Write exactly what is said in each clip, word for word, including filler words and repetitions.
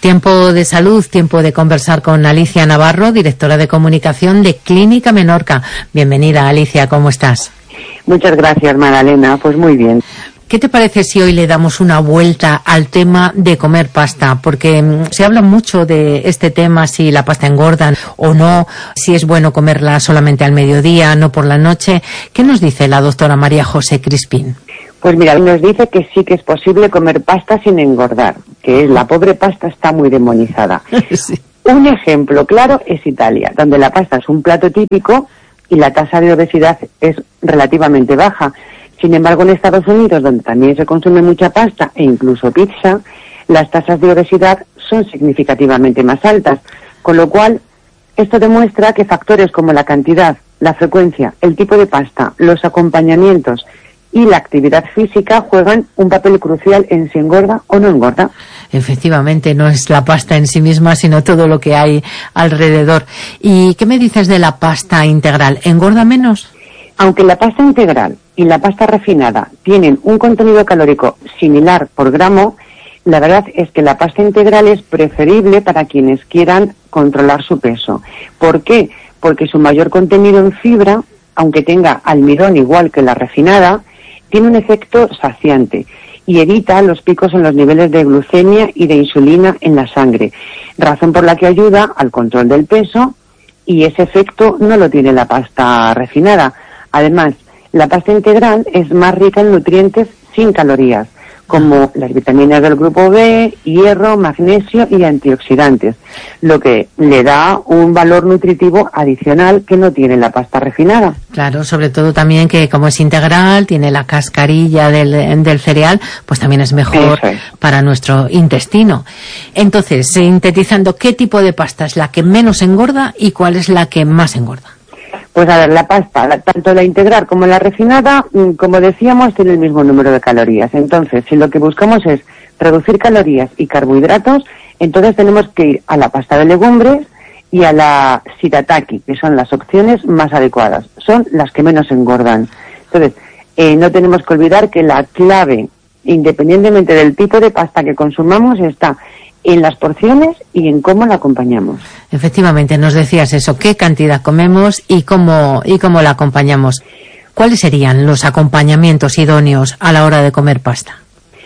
Tiempo de salud, tiempo de conversar con Alicia Navarro, directora de comunicación de Clínica Menorca. Bienvenida, Alicia, ¿cómo estás? Muchas gracias, Magdalena. Pues muy bien. ¿Qué te parece si hoy le damos una vuelta al tema de comer pasta? Porque mmm, se habla mucho de este tema, si la pasta engorda o no, si es bueno comerla solamente al mediodía, no por la noche. ¿Qué nos dice la doctora María José Crispín? Pues mira, nos dice que sí que es posible comer pasta sin engordar, que es la pobre pasta está muy demonizada. Sí. Un ejemplo claro es Italia, donde la pasta es un plato típico y la tasa de obesidad es relativamente baja. Sin embargo, en Estados Unidos, donde también se consume mucha pasta e incluso pizza, las tasas de obesidad son significativamente más altas, con lo cual esto demuestra que factores como la cantidad, la frecuencia, el tipo de pasta, los acompañamientos y la actividad física juegan un papel crucial en si engorda o no engorda. Efectivamente, no es la pasta en sí misma, sino todo lo que hay alrededor. ¿Y qué me dices de la pasta integral? ¿Engorda menos? Aunque la pasta integral y la pasta refinada tienen un contenido calórico similar por gramo, la verdad es que la pasta integral es preferible para quienes quieran controlar su peso. ¿Por qué? Porque su mayor contenido en fibra, aunque tenga almidón igual que la refinada, tiene un efecto saciante y evita los picos en los niveles de glucemia y de insulina en la sangre, razón por la que ayuda al control del peso, y ese efecto no lo tiene la pasta refinada. Además, la pasta integral es más rica en nutrientes sin calorías, como las vitaminas del grupo B, hierro, magnesio y antioxidantes, lo que le da un valor nutritivo adicional que no tiene la pasta refinada. Claro, sobre todo también que como es integral, tiene la cascarilla del, del cereal, pues también es mejor es. para nuestro intestino. Entonces, sintetizando, ¿qué tipo de pasta es la que menos engorda y cuál es la que más engorda? Pues a ver, la pasta, la, tanto la integral como la refinada, como decíamos, tiene el mismo número de calorías. Entonces, si lo que buscamos es reducir calorías y carbohidratos, entonces tenemos que ir a la pasta de legumbres y a la shirataki, que son las opciones más adecuadas. Son las que menos engordan. Entonces, eh, no tenemos que olvidar que la clave, independientemente del tipo de pasta que consumamos, está en las porciones y en cómo la acompañamos. Efectivamente, nos decías eso, qué cantidad comemos y cómo, y cómo la acompañamos. ¿Cuáles serían los acompañamientos idóneos a la hora de comer pasta?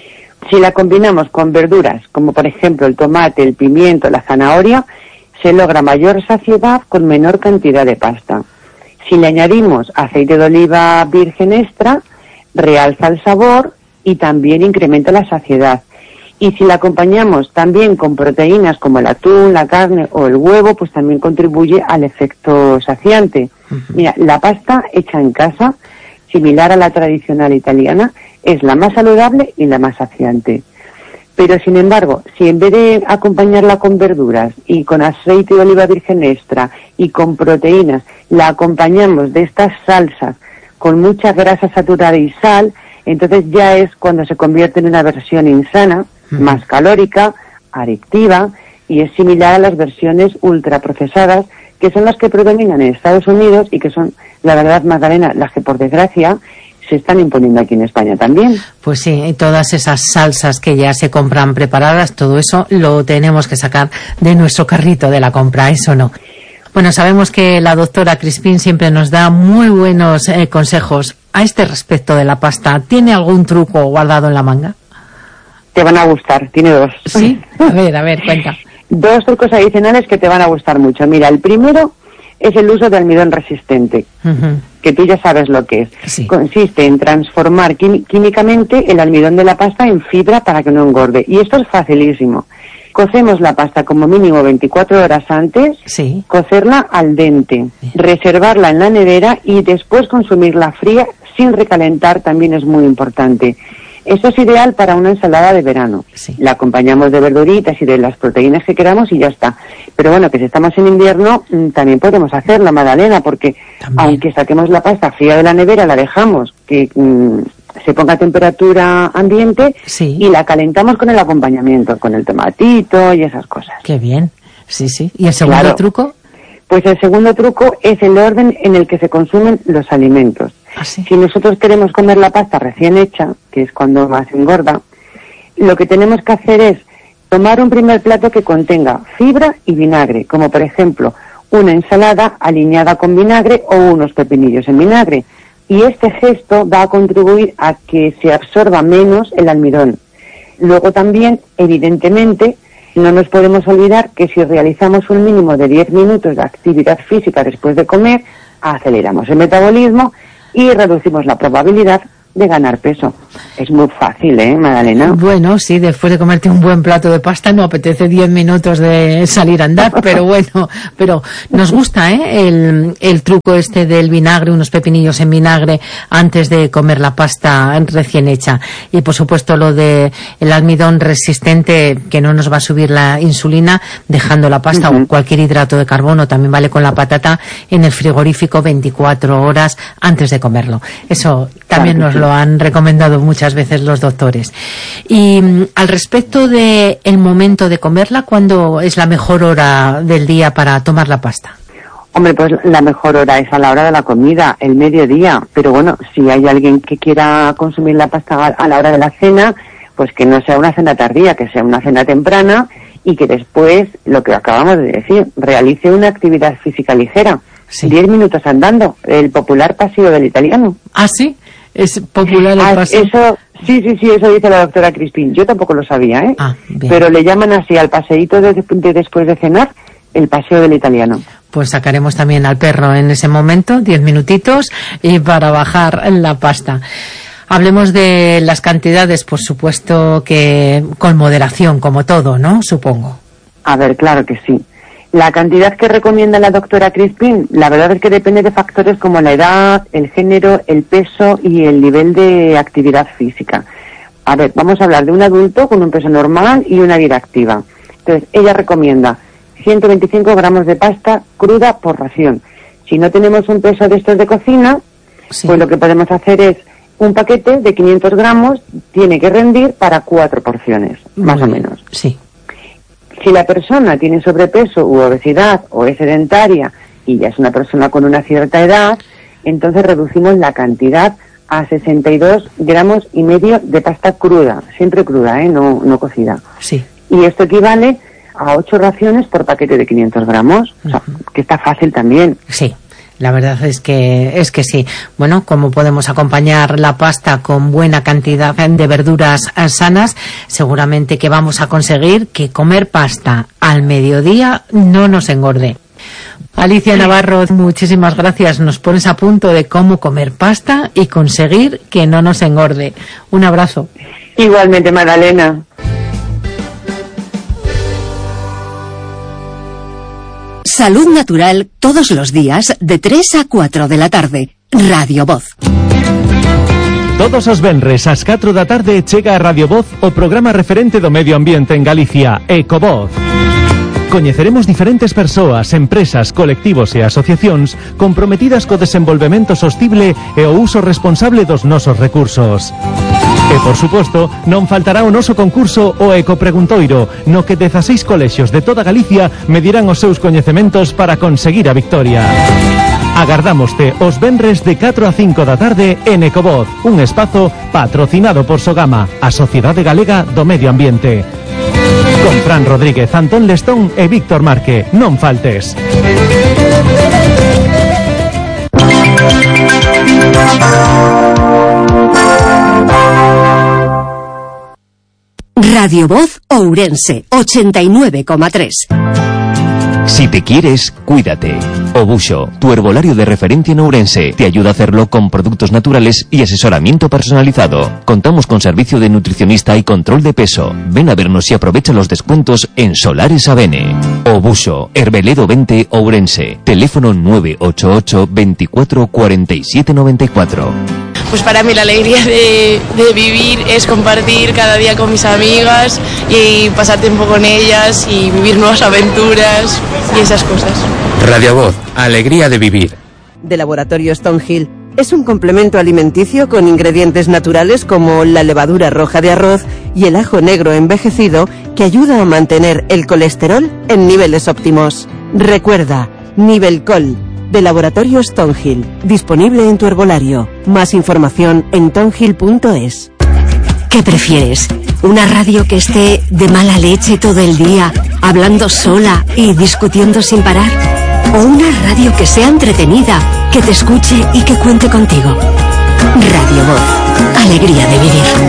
Si la combinamos con verduras, como por ejemplo el tomate, el pimiento, la zanahoria, se logra mayor saciedad con menor cantidad de pasta. Si le añadimos aceite de oliva virgen extra, realza el sabor y también incrementa la saciedad. Y si la acompañamos también con proteínas como el atún, la carne o el huevo, pues también contribuye al efecto saciante. Uh-huh. Mira, la pasta hecha en casa, similar a la tradicional italiana, es la más saludable y la más saciante. Pero sin embargo, si en vez de acompañarla con verduras y con aceite de oliva virgen extra y con proteínas, la acompañamos de estas salsas con mucha grasa saturada y sal, entonces ya es cuando se convierte en una versión insana, más calórica, adictiva, y es similar a las versiones ultraprocesadas, que son las que predominan en Estados Unidos y que son, la verdad, Magdalena, las que por desgracia se están imponiendo aquí en España también. Pues sí, y todas esas salsas que ya se compran preparadas, todo eso lo tenemos que sacar de nuestro carrito de la compra, eso no. Bueno, sabemos que la doctora Crispín siempre nos da muy buenos eh, consejos a este respecto de la pasta. ¿Tiene algún truco guardado en la manga? Te van a gustar, tiene dos. Sí, a ver, a ver, cuenta. Dos trucos adicionales que te van a gustar mucho. Mira, el primero es el uso de almidón resistente, uh-huh. que tú ya sabes lo que es. Sí. Consiste en transformar quim- químicamente el almidón de la pasta en fibra para que no engorde. Y esto es facilísimo. Cocemos la pasta como mínimo veinticuatro horas antes, sí. cocerla al dente, sí. reservarla en la nevera y después consumirla fría sin recalentar, también es muy importante. Esto es ideal para una ensalada de verano. Sí. La acompañamos de verduritas y de las proteínas que queramos y ya está. Pero bueno, que si estamos en invierno, también podemos hacerla, Magdalena, porque también. Aunque saquemos la pasta fría de la nevera, la dejamos que mmm, se ponga a temperatura ambiente sí. y la calentamos con el acompañamiento, con el tomatito y esas cosas. Qué bien. Sí, sí. ¿Y el segundo claro. truco? Pues el segundo truco es el orden en el que se consumen los alimentos. ¿Ah, sí? Si nosotros queremos comer la pasta recién hecha, que es cuando más engorda, lo que tenemos que hacer es Tomar un primer plato que contenga fibra y vinagre, como por ejemplo una ensalada aliñada con vinagre o unos pepinillos en vinagre. Y este gesto va a contribuir a que se absorba menos el almidón. Luego también, evidentemente, no nos podemos olvidar que si realizamos un mínimo de diez minutos de actividad física después de comer, aceleramos el metabolismo y reducimos la probabilidad de ganar peso. Es muy fácil, ¿eh, Magdalena? Bueno, sí, después de comerte un buen plato de pasta no apetece diez minutos de salir a andar, pero bueno, pero nos gusta, ¿eh? El, el truco este del vinagre, unos pepinillos en vinagre antes de comer la pasta recién hecha. Y por supuesto lo de el almidón resistente, que no nos va a subir la insulina, dejando la pasta uh-huh. o cualquier hidrato de carbono, también vale con la patata, en el frigorífico veinticuatro horas antes de comerlo. Eso también claro nos sí. lo han recomendado muchas veces los doctores. Y al respecto de el momento de comerla, ¿cuándo es la mejor hora del día para tomar la pasta? Hombre, pues la mejor hora es a la hora de la comida, el mediodía. Pero bueno, si hay alguien que quiera consumir la pasta a la hora de la cena, pues que no sea una cena tardía, que sea una cena temprana y que después, lo que acabamos de decir, realice una actividad física ligera. Sí. Diez minutos andando, el popular paseo del italiano. ¿Ah, sí? ¿Es popular el ah, paseo? Eso, sí, sí, sí, eso dice la doctora Crispín. Yo tampoco lo sabía, ¿eh? Ah, bien. Pero le llaman así al paseíto de, de después de cenar, el paseo del italiano. Pues sacaremos también al perro en ese momento, diez minutitos, y para bajar la pasta. Hablemos de las cantidades, por supuesto que con moderación, como todo, ¿no? Supongo. A ver, claro que sí. La cantidad que recomienda la doctora Crispín, la verdad es que depende de factores como la edad, el género, el peso y el nivel de actividad física. A ver, vamos a hablar de un adulto con un peso normal y una vida activa. Entonces, ella recomienda ciento veinticinco gramos de pasta cruda por ración. Si no tenemos un peso de estos de cocina, sí. pues lo que podemos hacer es un paquete de quinientos gramos, tiene que rendir para cuatro porciones, Muy más bien. o menos. Sí. Si la persona tiene sobrepeso u obesidad o es sedentaria y ya es una persona con una cierta edad, entonces reducimos la cantidad a sesenta y dos gramos y medio de pasta cruda, siempre cruda, ¿eh? no, no cocida. Sí. Y esto equivale a ocho raciones por paquete de quinientos gramos, uh-huh. o sea, que está fácil también. Sí. La verdad es que es que sí. Bueno, como podemos acompañar la pasta con buena cantidad de verduras sanas, seguramente que vamos a conseguir que comer pasta al mediodía no nos engorde. Alicia Navarro, muchísimas gracias. Nos pones a punto de cómo comer pasta y conseguir que no nos engorde. Un abrazo. Igualmente, Magdalena. Salud Natural todos los días de tres a cuatro de la tarde. Radio Voz. Todos os venres ás catro da tarde chega a Radio Voz o programa referente do medio ambiente en Galicia, Ecovoz. Coñeceremos diferentes persoas, empresas, colectivos e asociacións comprometidas co desenvolvemento sostible e o uso responsable dos nosos recursos. E, por suposto, non faltará o noso concurso o Ecopreguntoiro, no que dezaseis colexios de toda Galicia medirán os seus coñecementos para conseguir a victoria. Agardámoste os venres de catro a cinco da tarde en Ecovoz, un espazo patrocinado por Sogama, a Sociedade Galega do Medio Ambiente. Con Fran Rodríguez, Antón Lestón e Víctor Marque. Non faltes. Radio Voz Ourense, ochenta y nueve coma tres. Si te quieres, cuídate. Obuxo, tu herbolario de referencia en Ourense, te ayuda a hacerlo con productos naturales y asesoramiento personalizado. Contamos con servicio de nutricionista y control de peso. Ven a vernos y aprovecha los descuentos en Solares Avene. Obuxo, Herbeledo veinte, Ourense. Teléfono nueve ocho ocho, veinticuatro, cuarenta y siete, noventa y cuatro. Pues para mí la alegría de, de vivir es compartir cada día con mis amigas y pasar tiempo con ellas y vivir nuevas aventuras y esas cosas. Radio Voz, alegría de vivir. De Laboratorio Stonehill es un complemento alimenticio con ingredientes naturales como la levadura roja de arroz y el ajo negro envejecido que ayuda a mantener el colesterol en niveles óptimos. Recuerda, Nivelcol. De Laboratorio Stonehill, disponible en tu herbolario. Más información en tonhill punto es. ¿Qué prefieres? Una radio que esté de mala leche todo el día, hablando sola y discutiendo sin parar. O una radio que sea entretenida, que te escuche y que cuente contigo. Radio Voz. Alegría de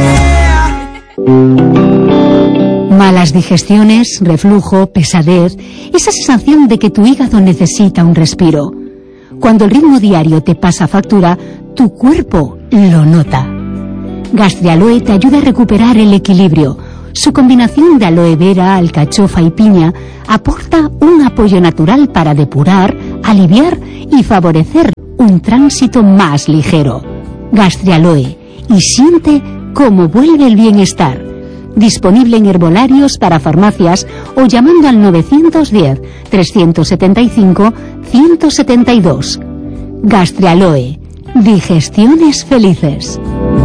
vivir. Malas digestiones, reflujo, pesadez, esa sensación de que tu hígado necesita un respiro. Cuando el ritmo diario te pasa factura, tu cuerpo lo nota. Gastrialoe te ayuda a recuperar el equilibrio. Su combinación de aloe vera, alcachofa y piña aporta un apoyo natural para depurar, aliviar y favorecer un tránsito más ligero. Gastrialoe, y siente cómo vuelve el bienestar. Disponible en herbolarios, para farmacias o llamando al nueve diez, trescientos setenta y cinco, ciento setenta y dos. Gastrialoe, digestiones felices.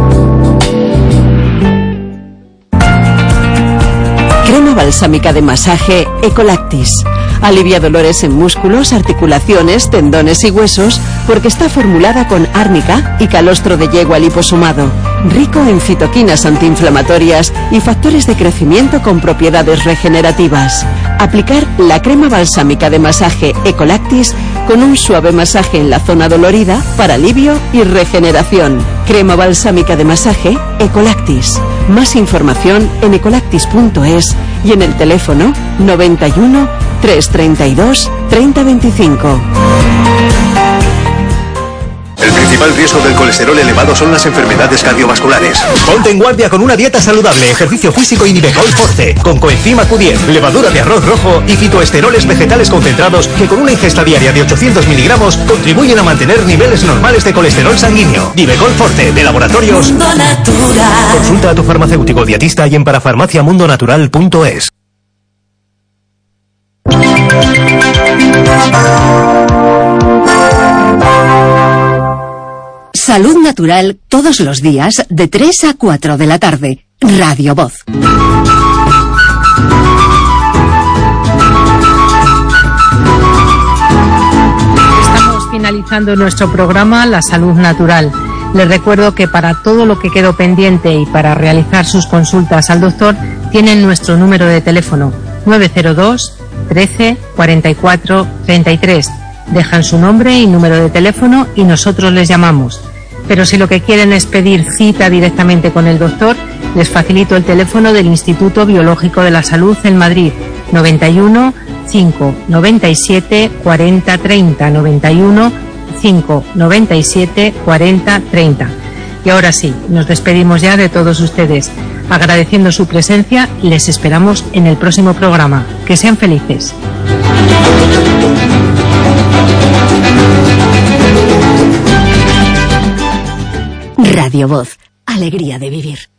Crema balsámica de masaje Ecolactis. Alivia dolores en músculos, articulaciones, tendones y huesos porque está formulada con árnica y calostro de yegua liposumado. Rico en citoquinas antiinflamatorias y factores de crecimiento con propiedades regenerativas. Aplicar la crema balsámica de masaje Ecolactis con un suave masaje en la zona dolorida para alivio y regeneración. Crema balsámica de masaje Ecolactis. Más información en ecolactis punto es y en el teléfono noventa y uno, trescientos treinta y dos, treinta veinticinco. El principal riesgo del colesterol elevado son las enfermedades cardiovasculares. Ponte en guardia con una dieta saludable, ejercicio físico y Nivecol Forte, con coenzima Q diez, levadura de arroz rojo y fitoesteroles vegetales concentrados que con una ingesta diaria de ochocientos miligramos contribuyen a mantener niveles normales de colesterol sanguíneo. Nivecol Forte, de Laboratorios Mundo Natural. Consulta a tu farmacéutico dietista y en parafarmacia mundo natural punto es. Salud Natural todos los días de tres a cuatro de la tarde. Radio Voz. Estamos finalizando nuestro programa La Salud Natural. Les recuerdo que para todo lo que quedó pendiente y para realizar sus consultas al doctor tienen nuestro número de teléfono nueve cero dos, trece, cuarenta y cuatro, treinta y tres. Dejan su nombre y número de teléfono y nosotros les llamamos. Pero si lo que quieren es pedir cita directamente con el doctor, les facilito el teléfono del Instituto Biológico de la Salud en Madrid, noventa y uno, cinco, noventa y siete, cuarenta, treinta, noventa y uno, cinco, noventa y siete, cuarenta, treinta. Y ahora sí, nos despedimos ya de todos ustedes. Agradeciendo su presencia, les esperamos en el próximo programa. Que sean felices. Radio Voz, alegría de vivir.